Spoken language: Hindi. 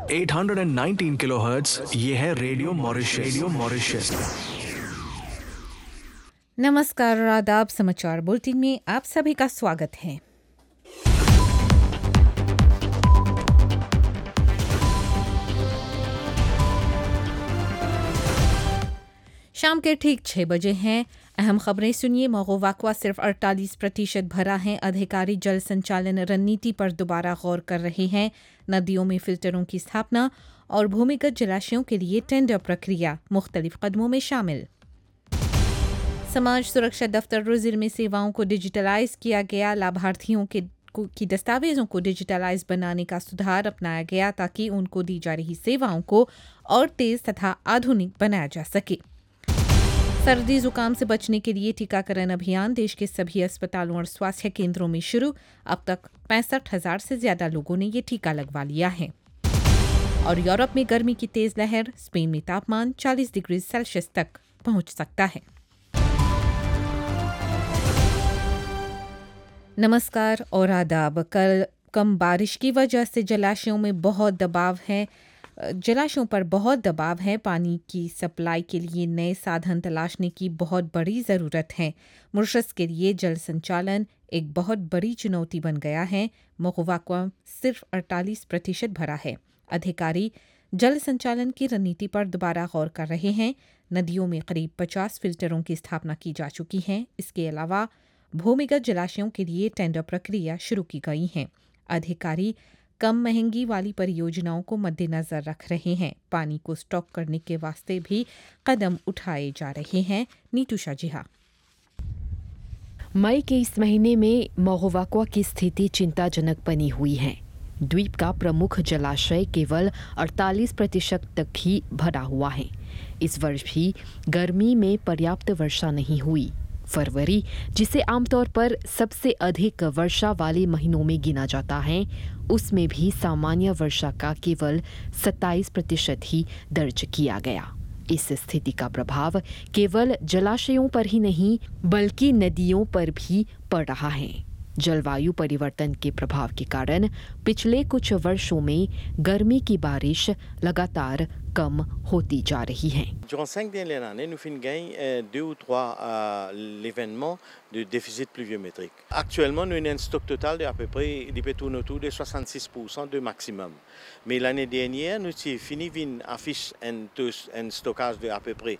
819 किलोहर्ट्ज, ये है रेडियो मॉरिशस। Radio Mauritius. नमस्कार और आदाब। समाचार बुलेटिन में आप सभी का स्वागत है। शाम के ठीक 6 बजे हैं। अहम खबरें सुनिए। मोगोवाकवा सिर्फ 48% भरा है। अधिकारी जल संचालन रणनीति पर दोबारा गौर कर रहे हैं। नदियों में फिल्टरों की स्थापना और भूमिगत जलाशयों के लिए टेंडर प्रक्रिया मुख्तलिफ कदमों में शामिल। समाज सुरक्षा दफ्तर रोजिर में सेवाओं को डिजिटलाइज किया गया। लाभार्थियों की दस्तावेजों को डिजिटलाइज बनाने का सुधार अपनाया गया ताकि उनको दी जा रही सेवाओं को और तेज तथा आधुनिक बनाया जा सके। सर्दी जुकाम से बचने के लिए टीकाकरण अभियान देश के सभी अस्पतालों और स्वास्थ्य केंद्रों में शुरू। अब तक 65,000 से ज्यादा लोगों ने ये टीका लगवा लिया है। और यूरोप में गर्मी की तेज लहर। स्पेन में तापमान 40 डिग्री सेल्सियस तक पहुंच सकता है। नमस्कार और आदाब। कल कम बारिश की वजह से जलाशयों पर बहुत दबाव है। पानी की सप्लाई के लिए नए साधन तलाशने की बहुत बड़ी ज़रूरत है। मॉरिशस के लिए जल संचालन एक बहुत बड़ी चुनौती बन गया है। मोगोवाकवा सिर्फ 48% भरा है। अधिकारी जल संचालन की रणनीति पर दोबारा गौर कर रहे हैं। नदियों में करीब 50 फिल्टरों की स्थापना की जा चुकी है। इसके अलावा भूमिगत जलाशयों के लिए टेंडर प्रक्रिया शुरू की गई है। अधिकारी कम महंगी वाली परियोजनाओं को मद्देनजर रख रहे हैं। पानी को स्टॉक करने के वास्ते भी कदम उठाए जा रहे हैं। नीतू शाजिहा। मई के इस महीने में मोगोवाकवा की स्थिति चिंताजनक बनी हुई है। द्वीप का प्रमुख जलाशय केवल 48% तक ही भरा हुआ है। इस वर्ष भी गर्मी में पर्याप्त वर्षा नहीं हुई। फरवरी, जिसे आमतौर पर सबसे अधिक वर्षा वाले महीनों में गिना जाता है, उसमें भी सामान्य वर्षा का केवल 27% ही दर्ज किया गया। इस स्थिति का प्रभाव केवल जलाशयों पर ही नहीं बल्कि नदियों पर भी पड़ रहा है। जलवायु परिवर्तन के प्रभाव के कारण पिछले कुछ वर्षों में गर्मी की बारिश लगातार कम होती जा रही है। Durant 5 dernières années, nous avons gagné 2 ou 3 l'événement de déficit pluviométrique. Actuellement, nous avons un stock total de à peu près autour de 66% de maximum. Mais l'année dernière, nous avons fini une affiche un stockage de à peu près